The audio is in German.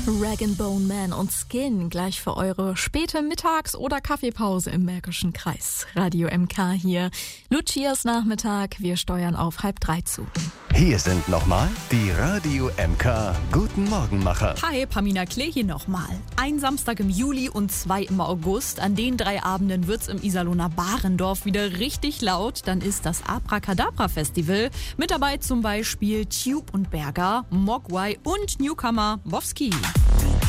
Rag & Bone Man und Skin gleich für eure späte Mittags- oder Kaffeepause im Märkischen Kreis. Radio MK hier. Lucias Nachmittag, wir steuern auf 2:30 zu. Hier sind nochmal die Radio MK Guten Morgenmacher. Hi, Pamina Klee hier nochmal. Ein Samstag im Juli und 2 im August. An den 3 Abenden wird's im Iserlohner Barendorf wieder richtig laut. Dann ist das Abracadabra Festival. Mit dabei zum Beispiel Tube und Berger, Mogwai und Newcomer Wowski.